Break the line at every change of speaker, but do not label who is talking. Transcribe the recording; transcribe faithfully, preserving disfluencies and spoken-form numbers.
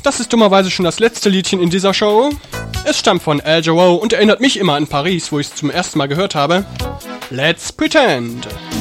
Das ist dummerweise schon das letzte Liedchen in dieser Show. Es stammt von Al Jarreau und erinnert mich immer an Paris, wo ich es zum ersten Mal gehört habe. Let's Pretend!